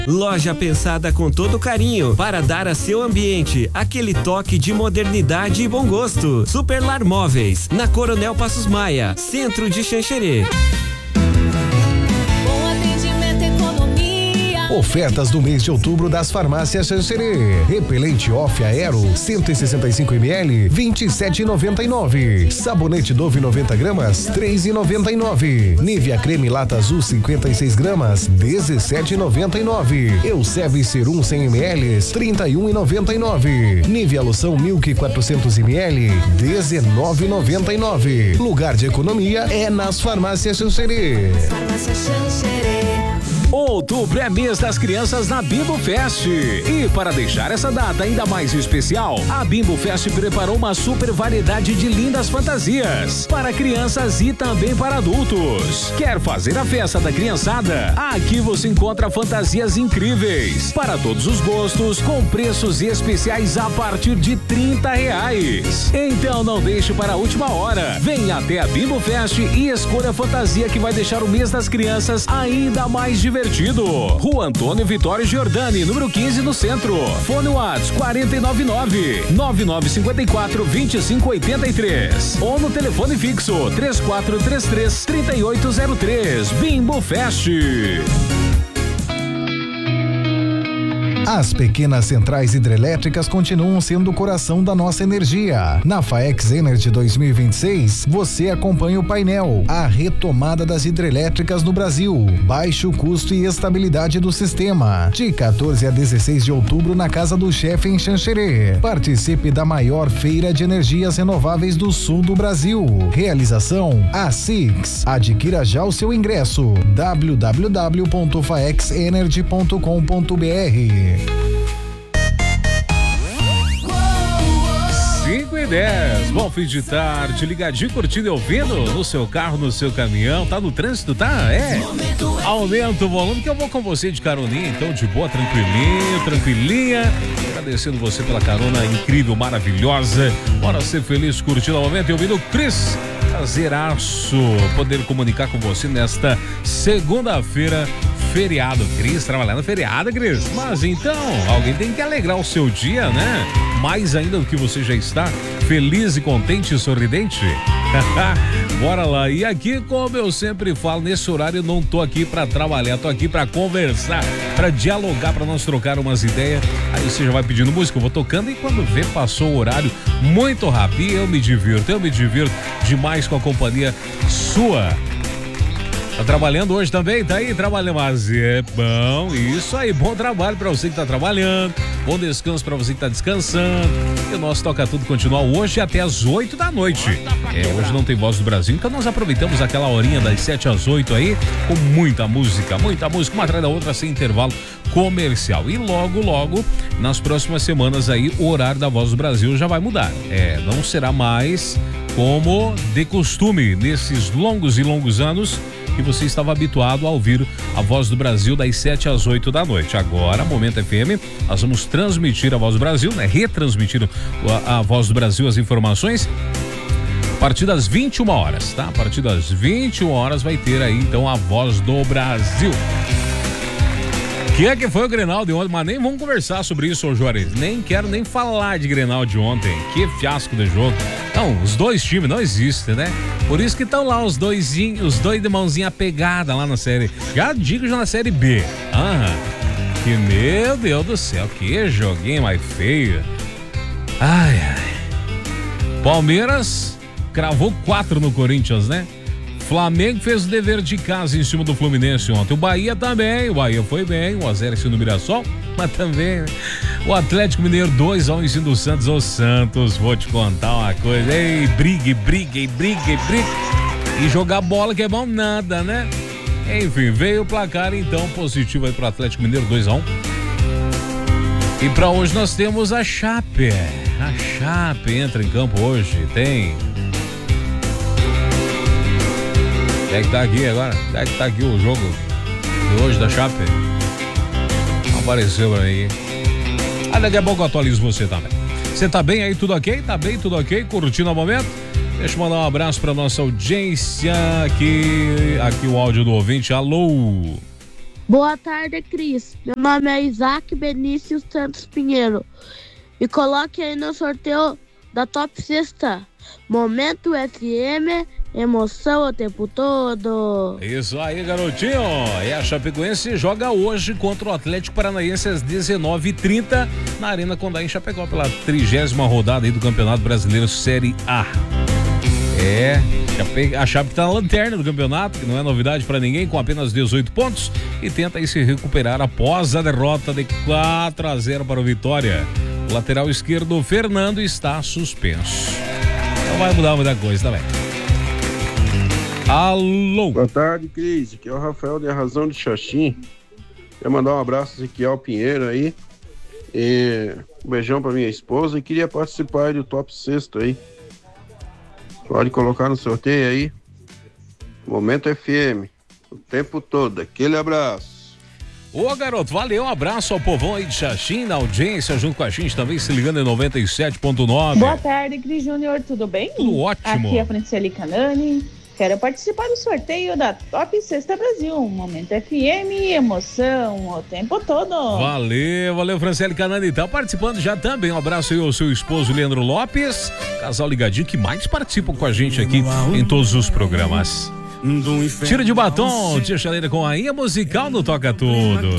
Loja pensada com todo carinho para dar a seu ambiente aquele toque de modernidade e bom gosto. Superlar Móveis, na Coronel Passos Maia, centro de Xanxerê. Ofertas do mês de outubro das farmácias Xanxerê. Repelente Off Aero 165 ml 27,99. Sabonete Dove 90 gramas 3,99. Nivea Creme Lata Azul 56 gramas 17,99. Euseb Serum 100 ml 31,99. Nivea Loção Milk 400 ml 19,99. Lugar de economia é nas farmácias Xanxerê. Outubro é mês das crianças na Bimbo Fest. E para deixar essa data ainda mais especial, a Bimbo Fest preparou uma super variedade de lindas fantasias para crianças e também para adultos. Quer fazer a festa da criançada? Aqui você encontra fantasias incríveis para todos os gostos, com preços especiais a partir de R$30. Então não deixe para a última hora. Venha até a Bimbo Fest e escolha a fantasia que vai deixar o mês das crianças ainda mais divertido. Rua Antônio Vitório Giordani, número 15, no centro. Fone WhatsApp 499-9954-2583 ou no telefone fixo 3433-3803. Bimbo Fest. As pequenas centrais hidrelétricas continuam sendo o coração da nossa energia. Na FAEX Energy 2026, você acompanha o painel, a retomada das hidrelétricas no Brasil, baixo custo e estabilidade do sistema. De 14 a 16 de outubro na Casa do Chefe em Xanxerê. Participe da maior feira de energias renováveis do sul do Brasil. Realização ASICS. Adquira já o seu ingresso. www.faexenergy.com.br. 5:10, bom fim de tarde, ligadinho, curtindo e ouvindo no seu carro, no seu caminhão, tá no trânsito, tá? Aumenta o volume que eu vou com você de caroninha, então de boa, tranquilinha, agradecendo você pela carona incrível, maravilhosa, bora ser feliz, curtindo o momento e ouvindo o Cris, prazeraço poder comunicar com você nesta segunda-feira, feriado. Cris, trabalhando feriado, Cris. Mas então, alguém tem que alegrar o seu dia, né? Mais ainda do que você já está, feliz e contente e sorridente. Bora lá. E aqui, como eu sempre falo, nesse horário eu não tô aqui pra trabalhar, tô aqui pra conversar, pra dialogar, pra nós trocar umas ideias. Aí você já vai pedindo música, eu vou tocando e quando vê, passou o horário muito rápido. E eu me divirto demais com a companhia sua. Tá trabalhando hoje também? Tá aí trabalhando, mas é bom, isso aí, bom trabalho pra você que tá trabalhando, bom descanso pra você que tá descansando. E o nosso Toca Tudo continua hoje até as 8 da noite. Hoje não tem Voz do Brasil, então nós aproveitamos aquela horinha das 7 às 8 aí, com muita música, uma atrás da outra, sem intervalo comercial. E logo, nas próximas semanas aí, o horário da Voz do Brasil já vai mudar. Não será mais como de costume nesses longos anos que você estava habituado a ouvir a Voz do Brasil das 7 às 8 da noite. Agora, Momento FM, nós vamos transmitir a Voz do Brasil, né? Retransmitir a Voz do Brasil, as informações a partir das 21 horas, tá? A partir das 21 horas vai ter aí, então, a Voz do Brasil. Que foi o Grenal de ontem, mas nem vamos conversar sobre isso, ô Juarez. Nem quero nem falar de Grenal de ontem. Que fiasco de jogo. Não, os dois times não existem, né? Por isso que estão lá os dois de mãozinha pegada lá na série. Já digo já na série B. Que meu Deus do céu, que joguinho mais feio. Ai. Palmeiras cravou 4 no Corinthians, né? Flamengo fez o dever de casa em cima do Fluminense ontem. O Bahia também, o Bahia foi bem, 1-0 em cima do Mirassol, mas também, né? O Atlético Mineiro 2-1 em cima do Santos. Ô Santos, vou te contar uma coisa. Ei, brigue. E jogar bola que é bom nada, né? Enfim, veio o placar então positivo aí pro Atlético Mineiro 2-1. E pra hoje nós temos a Chape. A Chape entra em campo hoje, tem... Onde é que tá aqui agora? Onde é que tá aqui o jogo de hoje da Chape? Apareceu aí. Daqui a pouco eu atualizo você também. Você tá bem aí? Tudo ok? Tá bem? Tudo ok? Curtindo o momento? Deixa eu mandar um abraço pra nossa audiência aqui o áudio do ouvinte. Alô? Boa tarde, Cris. Meu nome é Isaac Benício Santos Pinheiro. E coloque aí no sorteio da Top Sexta. Momento FM, emoção o tempo todo. Isso aí, garotinho. E a Chapecoense joga hoje contra o Atlético Paranaense às 19h30 na Arena Condá, em Chapecó, pela 30ª rodada aí do Campeonato Brasileiro Série A. A Chape tá na lanterna do campeonato, que não é novidade para ninguém, com apenas 18 pontos, e tenta aí se recuperar após a derrota de 4-0 para o Vitória. O lateral esquerdo, Fernando, está suspenso. Não vai mudar muita coisa também. Alô? Boa tarde, Cris. Aqui é o Rafael de Arrasão de Xaxim. Quero mandar um abraço a Ezequiel Pinheiro aí. E um beijão pra minha esposa. E queria participar aí do Top Sexto aí. Pode colocar no sorteio aí. Momento FM. O tempo todo. Aquele abraço. Ô, garoto, valeu, um abraço ao povão aí de Xaxim, na audiência, junto com a gente também, se ligando em 97.9. Boa tarde, Cris Júnior, tudo bem? Tudo ótimo. Aqui é a Franciele Canani. Quero participar do sorteio da Top Sexta Brasil. Momento FM, emoção o tempo todo. Valeu, Franciele Canani. Tá participando já também. Um abraço aí ao seu esposo Leandro Lopes, casal ligadinho que mais participam com a gente aqui em todos os programas. Tiro de batom, tia Chaleira com a Ia Musical no Toca Tudo.